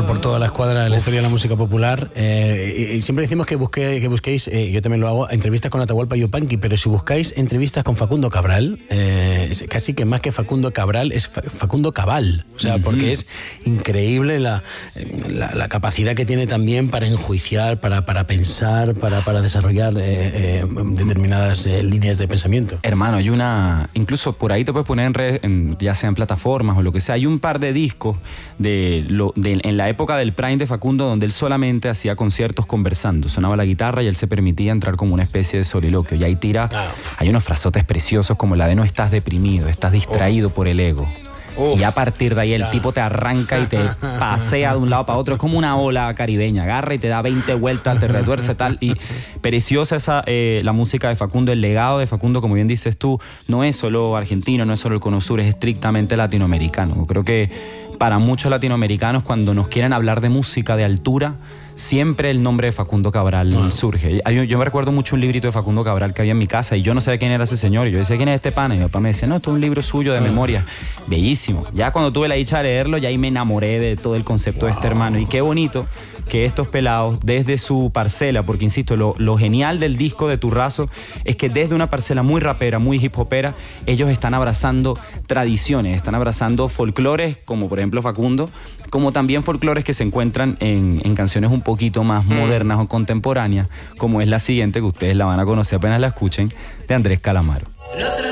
por toda la escuadra de la historia de la música popular. Y siempre decimos que busquéis, yo también lo hago, entrevistas con Atahualpa Yupanqui, pero si buscáis entrevistas con Facundo Cabral, casi que más que Facundo Cabral es Facundo Cabal. O sea, porque es increíble la capacidad que tiene también para enjuiciar, para pensar, para desarrollar determinadas líneas de pensamiento. Hermano, hay incluso por ahí te puedes poner en redes, ya sea en plataformas o lo que sea, hay un par de discos en la época del prime de Facundo donde él solamente hacía conciertos conversando, sonaba la guitarra y él se permitía entrar como una especie de soliloquio, y ahí hay unos frasotes preciosos como la de no estás deprimido, estás distraído por el ego. Y a partir de ahí el tipo te arranca y te pasea de un lado para otro. Es como una ola caribeña. Agarra y te da 20 vueltas, te retuerce tal. Y preciosa la música de Facundo. El legado de Facundo, como bien dices tú, no es solo argentino, no es solo el Cono Sur, es estrictamente latinoamericano. Creo que para muchos latinoamericanos, cuando nos quieren hablar de música de altura, siempre el nombre de Facundo Cabral surge. Yo me recuerdo mucho un librito de Facundo Cabral que había en mi casa y yo no sabía quién era ese señor. Y yo decía, ¿quién es este pana? Y mi papá me decía, no, esto es un libro suyo de memoria. Bellísimo. Ya cuando tuve la dicha de leerlo, ya ahí me enamoré de todo el concepto de este hermano. Y qué bonito que estos pelados, desde su parcela, porque insisto, lo genial del disco de Turrazo es que desde una parcela muy rapera, muy hip hopera, ellos están abrazando tradiciones, están abrazando folclores, como por ejemplo Facundo, como también folclores que se encuentran en canciones un poquito más modernas o contemporáneas, como es la siguiente, que ustedes la van a conocer apenas la escuchen, de Andrés Calamaro.